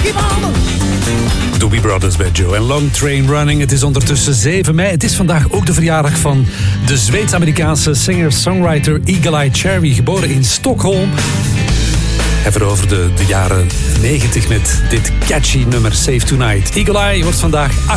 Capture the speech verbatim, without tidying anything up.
Doobie Brothers bij Joe en Long Train Running. Het is ondertussen zeven mei. Het is vandaag ook de verjaardag van de Zweeds-Amerikaanse singer-songwriter Eagle Eye Cherry, geboren in Stockholm. Hij veroverde de jaren negentig met dit catchy nummer Save Tonight. Eagle Eye wordt vandaag